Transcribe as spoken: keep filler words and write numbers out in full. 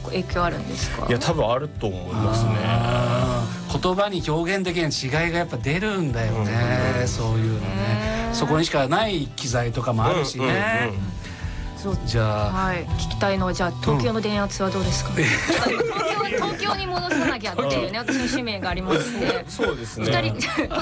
影響あるんですか？ いや多分あると思いますね。 言葉に表現できない違いがやっぱ出るんだよね、うん、そういうのね。そこにしかない機材とかもあるしね、うんうんうん。 そうじゃあ、 はい、聞きたいのはじゃあ東京の電圧はどうですか？うん、東京東京に戻さなきゃっていうね、私の使命がありますね。 そうですね。 二人